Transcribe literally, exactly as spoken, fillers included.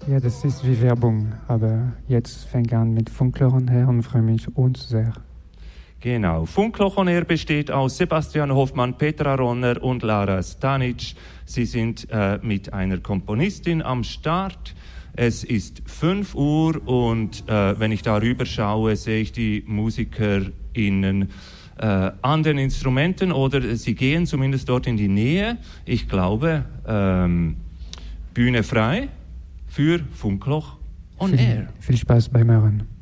Ja, das ist wie Werbung, aber jetzt fängt an mit Funkloch on Air und freue mich uns sehr. Genau, Funkloch on Air besteht aus Sebastian Hoffmann, Petra Ronner und Lara Stanic. Sie sind äh, mit einer Komponistin am Start. Es ist fünf Uhr und äh, wenn ich darüber schaue, sehe ich die MusikerInnen äh, an den Instrumenten oder sie gehen zumindest dort in die Nähe. Ich glaube, ähm, Bühne frei für Funkloch on viel, Air. Viel Spaß beim Hören.